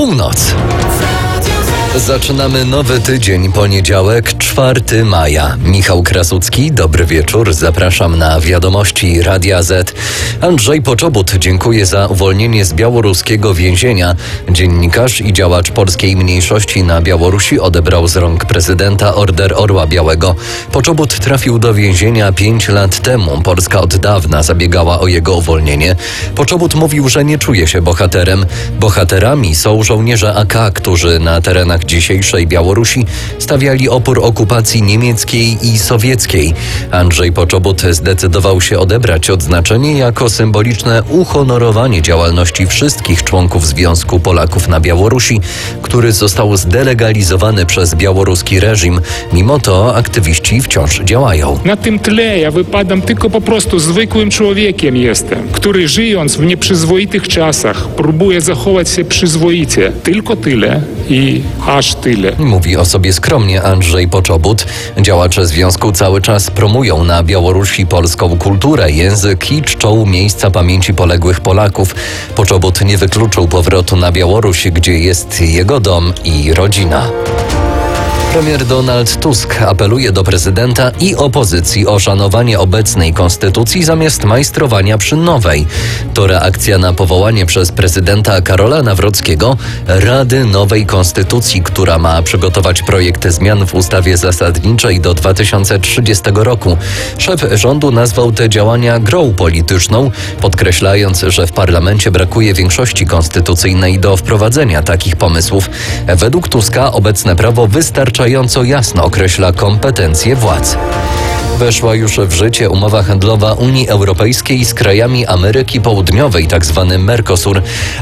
północ. Zaczynamy nowy tydzień, poniedziałek, 4 maja. Michał Krasucki, dobry wieczór, zapraszam na wiadomości Radia Z. Andrzej Poczobut dziękuję za uwolnienie z białoruskiego więzienia. Dziennikarz i działacz polskiej mniejszości na Białorusi odebrał z rąk prezydenta Order Orła Białego. Poczobut trafił do więzienia 5 lat temu. Polska od dawna zabiegała o jego uwolnienie. Poczobut mówił, że nie czuje się bohaterem. Bohaterami są żołnierze AK, którzy na terenach dzisiejszej Białorusi stawiali opór okupacji niemieckiej i sowieckiej. Andrzej Poczobut zdecydował się odebrać odznaczenie jako symboliczne uhonorowanie działalności wszystkich członków Związku Polaków na Białorusi, który został zdelegalizowany przez białoruski reżim. Mimo to aktywiści wciąż działają. Na tym tle ja wypadam tylko po prostu zwykłym człowiekiem jestem, który żyjąc w nieprzyzwoitych czasach próbuje zachować się przyzwoicie. Tylko tyle i aż tyle. Mówi o sobie skromnie Andrzej Poczobut. Działacze związku cały czas promują na Białorusi polską kulturę, język i czczą miejsca pamięci poległych Polaków. Poczobut nie wykluczył powrotu na Białoruś, gdzie jest jego dom i rodzina. Premier Donald Tusk apeluje do prezydenta i opozycji o szanowanie obecnej konstytucji zamiast majstrowania przy nowej. To reakcja na powołanie przez prezydenta Karola Nawrockiego Rady Nowej Konstytucji, która ma przygotować projekt zmian w ustawie zasadniczej do 2030 roku. Szef rządu nazwał te działania grą polityczną, podkreślając, że w parlamencie brakuje większości konstytucyjnej do wprowadzenia takich pomysłów. Według Tuska obecne prawo wystarczająco jasno określa kompetencje władz. Weszła już w życie umowa handlowa Unii Europejskiej z krajami Ameryki Południowej, tzw. Mercosur.